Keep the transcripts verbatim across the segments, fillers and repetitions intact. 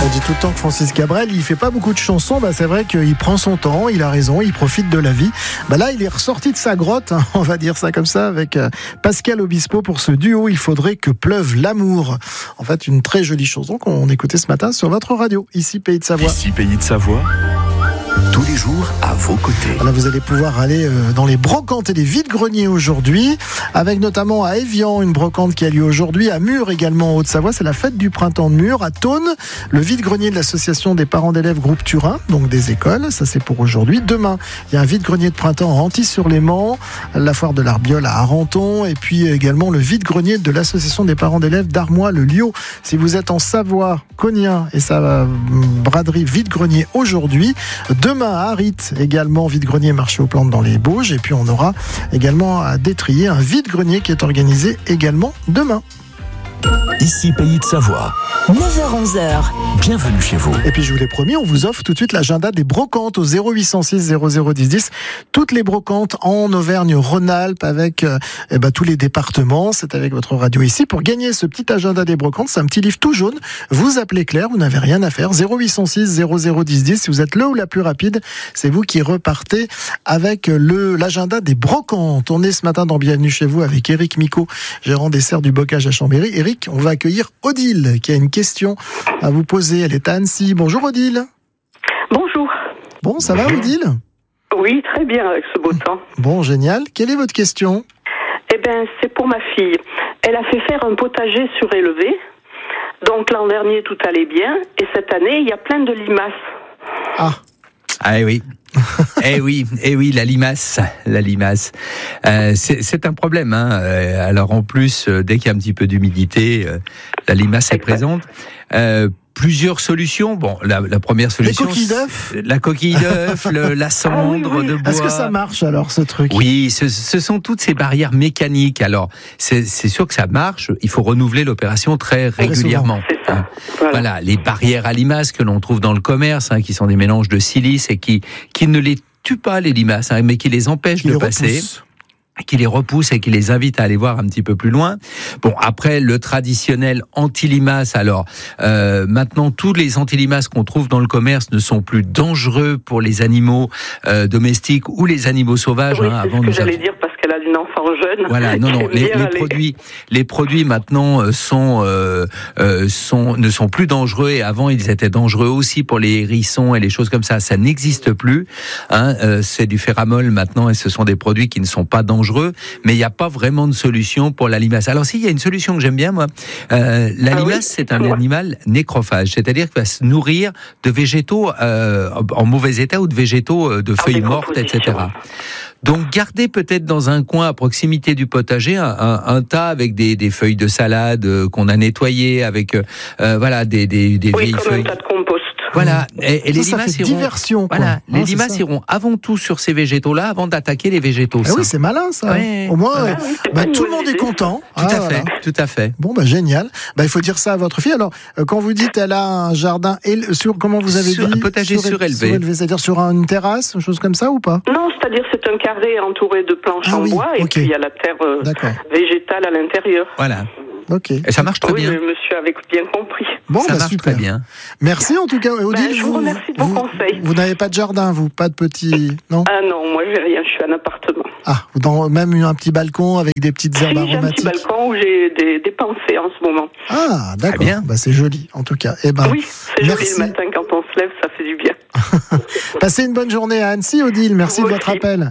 On dit tout le temps que Francis Cabrel, il fait pas beaucoup de chansons. Bah, c'est vrai qu'il prend son temps, il a raison, il profite de la vie. Bah, là, il est ressorti de sa grotte, hein, on va dire ça comme ça, avec euh, Pascal Obispo pour ce duo. Il faudrait que pleuve l'amour. En fait, une très jolie chanson qu'on écoutait ce matin sur votre radio. Ici, Pays de Savoie. Ici, Pays de Savoie. Tous les jours à vos côtés. Là, vous allez pouvoir aller euh, dans les brocantes et les vides-greniers aujourd'hui, avec notamment à Évian une brocante qui a lieu aujourd'hui, à Mur également en Haute-Savoie, c'est la fête du printemps de Mur, à Thônes, le vide-grenier de l'association des parents d'élèves groupe Turin, donc des écoles, ça c'est pour aujourd'hui. Demain, il y a un vide-grenier de printemps à Antibes-sur-Léman, la foire de l'Arbiole à Arenton, et puis également le vide-grenier de l'association des parents d'élèves d'Armois-le-Liot. Si vous êtes en Savoie, Cognin et sa braderie vide-grenier aujourd'hui, demain à Harit, également vide-grenier marché aux plantes dans les Bauges. Et puis on aura également à Détrier un vide-grenier qui est organisé également demain. Ici, Pays de Savoie. neuf heures onze heures. Bienvenue chez vous. Et puis je vous l'ai promis, on vous offre tout de suite l'agenda des brocantes au zéro huit cent six zéro zéro dix dix. Toutes les brocantes en Auvergne-Rhône-Alpes avec euh, eh ben, tous les départements. C'est avec votre radio ici. Pour gagner ce petit agenda des brocantes, c'est un petit livre tout jaune. Vous appelez Claire, vous n'avez rien à faire. zéro huit cent six zéro zéro dix dix. Si vous êtes le ou la plus rapide, c'est vous qui repartez avec le, l'agenda des brocantes. On est ce matin dans Bienvenue chez vous avec Éric Micot, gérant des serres du bocage à Chambéry. Éric, on va accueillir Odile qui a une question à vous poser. Elle est à Annecy. Bonjour Odile. Bonjour. Bon, ça va Odile ? Oui, très bien avec ce beau temps. Bon, génial. Quelle est votre question ? Eh bien, c'est pour ma fille. Elle a fait faire un potager surélevé. Donc l'an dernier, tout allait bien. Et cette année, il y a plein de limaces. Ah. Ah oui. eh oui, eh oui, la limace, la limace, euh, c'est, c'est un problème. Hein. Euh, alors en plus, euh, dès qu'il y a un petit peu d'humidité, euh, la limace est présente. Euh, plusieurs solutions. Bon, la, la première solution, les coquilles d'œufs, la coquille d'œuf, le, la cendre ah oui, oui. de bois. Est-ce que ça marche alors ce truc ? Oui, ce, ce sont toutes ces barrières mécaniques. Alors c'est, c'est sûr que ça marche. Il faut renouveler l'opération très régulièrement. C'est ça. Hein. Voilà. voilà, les barrières à limaces que l'on trouve dans le commerce, hein, qui sont des mélanges de silice et qui qui ne les tuent pas les limaces, hein, mais qui les empêchent qui de les passer. Repousse. qui les repousse et qui les invite à aller voir un petit peu plus loin. Bon, après, le traditionnel anti-limace, alors, euh, maintenant, tous les anti-limaces qu'on trouve dans le commerce ne sont plus dangereux pour les animaux euh, domestiques ou les animaux sauvages. Oui, hein, c'est avant ce que nous j'allais dire parce qu'elle a une enfant jeune. Voilà, non, non, les, les produits, les produits maintenant sont, euh, euh, sont, ne sont plus dangereux et avant ils étaient dangereux aussi pour les hérissons et les choses comme ça. Ça n'existe plus. Hein, euh, c'est du féramol maintenant et ce sont des produits qui ne sont pas dangereux, mais il n'y a pas vraiment de solution pour la limace. Alors si, il y a une solution que j'aime bien moi. Euh, la ah limace, oui c'est un animal nécrophage, c'est-à-dire qu'il va se nourrir de végétaux euh, en mauvais état ou de végétaux de feuilles ah, mortes, et cetera. Donc, gardez peut-être dans un coin à proximité du potager un, un, un tas avec des, des feuilles de salade euh, qu'on a nettoyées, avec euh, voilà des, des, des oui, vieilles comme feuilles. Un tas de compost. Voilà, et, et les ça, limaces ça fait iront. Diversion, quoi. Voilà, les ah, limaces iront avant tout sur ces végétaux-là, avant d'attaquer les végétaux. Ah oui, c'est malin ça. Ouais. Au moins, ouais. euh, bah, tout le monde est content. Tout ah, à fait, voilà. tout à fait. Bon, bah génial. Bah il faut dire ça à votre fille. Alors, euh, quand vous dites elle a un jardin éle- sur, comment vous avez sur dit, un potager sur, surélevé, surélevé, c'est-à-dire sur une terrasse, une chose comme ça ou pas ? Non, c'est-à-dire c'est un carré entouré de planches ah, en oui, bois et okay. puis il y a la terre euh, végétale à l'intérieur. Voilà. Ok. Et ça marche très oui, bien. Oui, monsieur avait bien compris. Bon, ça bah, marche super. très bien. Merci en tout cas, Odile. Ben, je vous, vous remercie de vos vous, conseils. Vous n'avez pas de jardin, vous, pas de petit, non ? Ah non, moi j'ai rien. Je suis un appartement. Ah, dans même un petit balcon avec des petites herbes si, aromatiques. J'ai un petit balcon où j'ai des, des pensées en ce moment. Ah, d'accord. Bien. Bah, c'est joli, en tout cas. Eh ben, oui, c'est merci. Joli le matin quand on se lève, ça fait du bien. Passez une bonne journée à Annecy, Odile. Merci vous de votre aussi. appel.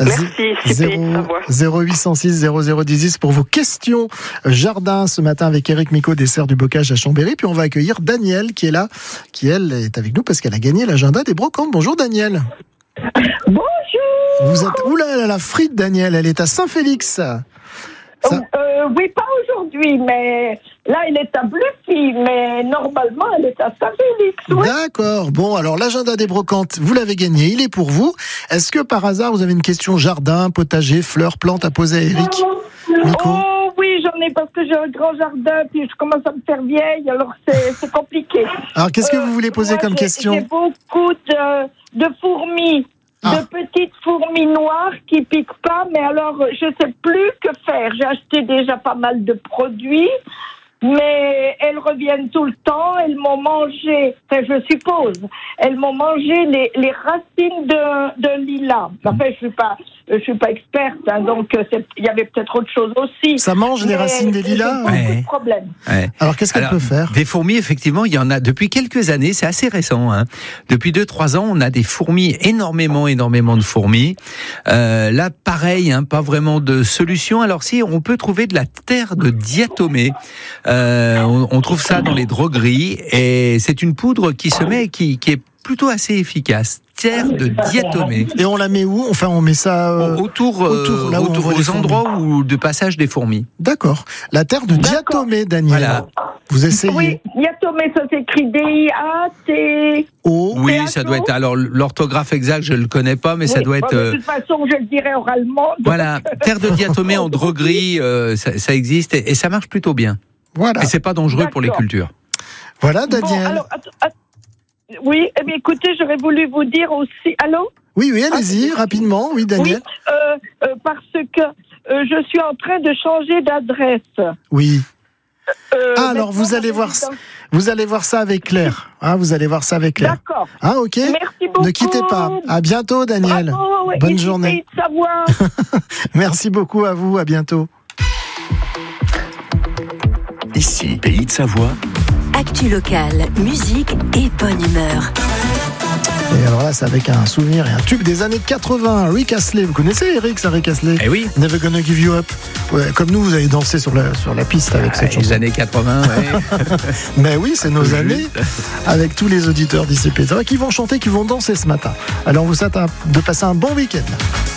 Merci. zéro huit cent six zéro zéro dix dix pour vos questions jardin ce matin avec Éric Micot des Serres du Bocage à Chambéry. Puis on va accueillir Danielle qui est là, qui elle est avec nous parce qu'elle a gagné l'agenda des brocantes. Bonjour Danielle. Bonjour. Vous êtes où là, la frite Danielle, elle est à Saint-Félix. Ça... Euh, euh, oui, pas aujourd'hui, mais là, elle est à Bluffy, mais normalement, elle est à Saint-Félix. Oui. D'accord. Bon, alors l'agenda des brocantes, vous l'avez gagné, il est pour vous. Est-ce que par hasard, vous avez une question jardin, potager, fleurs, plantes à poser à Éric Micot ? Oh oui, j'en ai parce que j'ai un grand jardin, puis je commence à me faire vieille, alors c'est, c'est compliqué. Alors, qu'est-ce que vous voulez poser euh, comme j'ai, question ? J'ai beaucoup de, de fourmis. Ah. De petites fourmis noires qui piquent pas, mais alors je sais plus que faire. J'ai acheté déjà pas mal de produits, mais elles reviennent tout le temps. Elles m'ont mangé, enfin, je suppose, elles m'ont mangé les, les racines de, de lilas. Enfin, je suis pas, je suis pas experte, hein, donc il y avait peut-être autre chose aussi. Ça mange les racines des lilas? Beaucoup ouais. de problèmes. Ouais. Alors qu'est-ce qu'elle Alors, peut faire? Des fourmis, effectivement, il y en a depuis quelques années, c'est assez récent. Hein. Depuis deux trois ans, on a des fourmis, énormément, énormément de fourmis. Euh, là, pareil, hein, pas vraiment de solution. Alors si, on peut trouver de la terre de diatomée. Euh, on, on trouve ça dans les drogueries et c'est une poudre qui se met, qui, qui est plutôt assez efficace. Terre de diatomée. Et on la met où? Enfin, on met ça euh, autour, euh, autour, là où on autour voit les aux fourmis. endroits où de passage des fourmis. D'accord. La terre de D'accord. diatomée, Daniel. Voilà. Vous essayez? Oui, diatomée, ça s'écrit D I A T. O. Oui, Théâtre. ça doit être. Alors l'orthographe exacte, je le connais pas, mais ça Oui, doit être. bon, de euh, toute façon, je le dirais oralement. donc- Voilà, terre de diatomée en droguerie, euh, ça, ça existe et, et ça marche plutôt bien. Voilà. Et c'est pas dangereux pour les D'accord. cultures. Voilà, Bon, Daniel. alors, att- att- oui, eh bien, écoutez, j'aurais voulu vous dire aussi. Allô? Oui, oui, allez-y, rapidement. Oui, Daniel. Oui, euh, euh, parce que euh, je suis en train de changer d'adresse. Oui. Euh, Ah, alors maintenant, vous allez ma voir, résidence- vous allez voir ça avec Claire. Hein, vous allez voir ça avec Claire. D'accord. Ah, ok. Merci beaucoup. Ne quittez pas. À bientôt, Daniel. Bravo, ouais, Bonne ici, journée. Pays de Savoie. Merci beaucoup à vous. À bientôt. Ici, Pays de Savoie, Actu locale, musique et bonne humeur. Et alors là, c'est avec un souvenir et un tube des années quatre-vingts. Rick Astley. Vous connaissez Eric, ça, Rick Astley? Eh oui. Never Gonna Give You Up. Ouais, comme nous, vous avez dansé sur la, sur la piste avec cette Les chanson. années quatre-vingts, ouais. Mais oui, c'est nos Juste. années avec tous les auditeurs d'ici P T A qui vont chanter, qui vont danser ce matin. Alors on vous souhaite un- de passer un bon week-end.